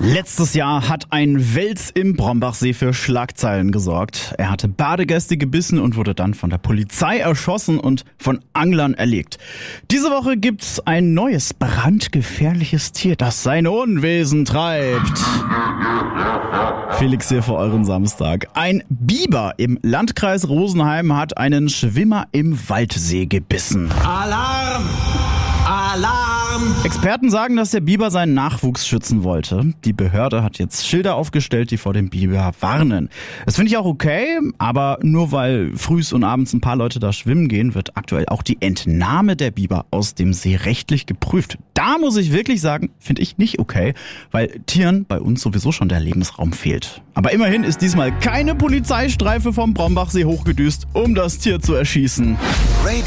Letztes Jahr hat ein Wels im Brombachsee für Schlagzeilen gesorgt. Er hatte Badegäste gebissen und wurde dann von der Polizei erschossen und von Anglern erlegt. Diese Woche gibt's ein neues, brandgefährliches Tier, das sein Unwesen treibt. Felix hier für euren Samstag. Ein Biber im Landkreis Rosenheim hat einen Schwimmer im Waldsee gebissen. Alarm! Alarm! Experten sagen, dass der Biber seinen Nachwuchs schützen wollte. Die Behörde hat jetzt Schilder aufgestellt, die vor dem Biber warnen. Das finde ich auch okay, aber nur weil frühs und abends ein paar Leute da schwimmen gehen, wird aktuell auch die Entnahme der Biber aus dem See rechtlich geprüft. Da muss ich wirklich sagen, finde ich nicht okay, weil Tieren bei uns sowieso schon der Lebensraum fehlt. Aber immerhin ist diesmal keine Polizeistreife vom Brombachsee hochgedüst, um das Tier zu erschießen.